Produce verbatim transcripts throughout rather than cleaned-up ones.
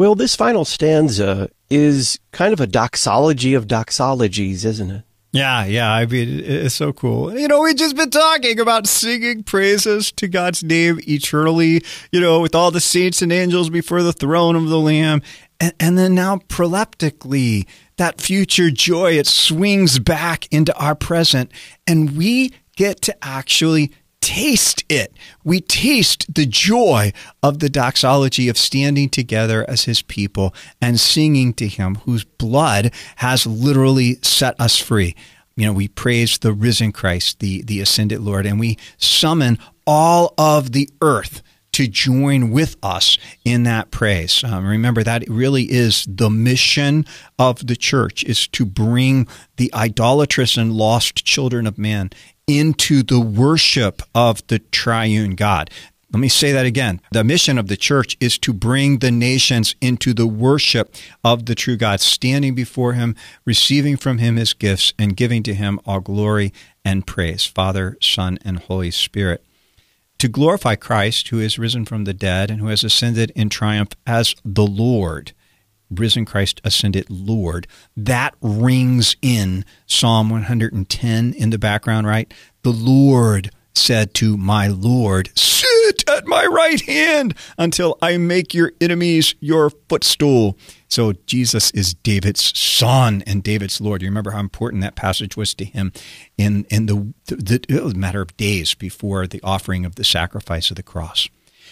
Well, this final stanza is kind of a doxology of doxologies, isn't it? Yeah, yeah. I mean, it's so cool. You know, we've just been talking about singing praises to God's name eternally, you know, with all the saints and angels before the throne of the Lamb. And, and then now proleptically, that future joy, it swings back into our present. And we get to actually taste it. We taste the joy of the doxology of standing together as his people and singing to him whose blood has literally set us free. You know, we praise the risen Christ, the, the ascended Lord, and we summon all of the earth to join with us in that praise. Um, remember, that really is the mission of the church, is to bring the idolatrous and lost children of man into the worship of the triune God. Let me say that again. The mission of the church is to bring the nations into the worship of the true God, standing before him, receiving from him his gifts, and giving to him all glory and praise, Father, Son, and Holy Spirit. To glorify Christ, who is risen from the dead and who has ascended in triumph as the Lord, risen Christ, ascended Lord, that rings in Psalm one hundred ten in the background, right? The Lord said to my Lord, sit at my right hand until I make your enemies your footstool. So Jesus is David's son and David's Lord. You remember how important that passage was to him in, in the, the, it was a matter of days before the offering of the sacrifice of the cross.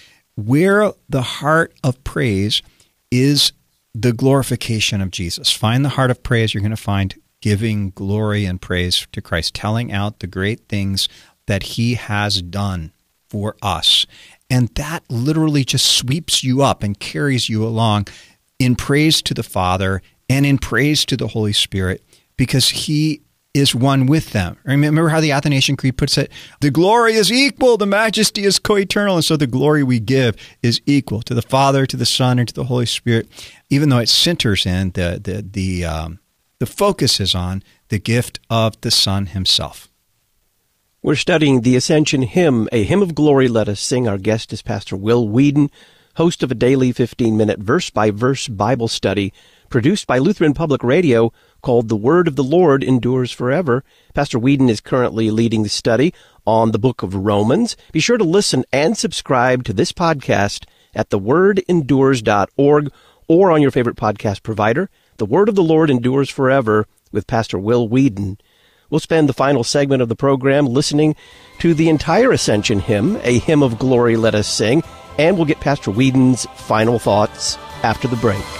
Where the heart of praise is the glorification of Jesus. Find the heart of praise, you're going to find giving glory and praise to Christ, telling out the great things that he has done for us. And that literally just sweeps you up and carries you along in praise to the Father and in praise to the Holy Spirit, because he is one with them. Remember how the Athanasian Creed puts it? The glory is equal, the majesty is co-eternal, and so the glory we give is equal to the Father, to the Son, and to the Holy Spirit, even though it centers in, the the the, um, the focus is on the gift of the Son himself. We're studying the Ascension Hymn, a hymn of glory. Let us sing. Our guest is Pastor Will Weedon, host of a daily fifteen-minute verse-by-verse Bible study produced by Lutheran Public Radio called The Word of the Lord Endures Forever. Pastor Weedon is currently leading the study on the book of Romans. Be sure to listen and subscribe to this podcast at the word endures dot org or on your favorite podcast provider. The Word of the Lord Endures Forever with Pastor Will Weedon. We'll spend the final segment of the program listening to the entire Ascension Hymn, a hymn of glory, let us sing, and we'll get Pastor Weedon's final thoughts after the break.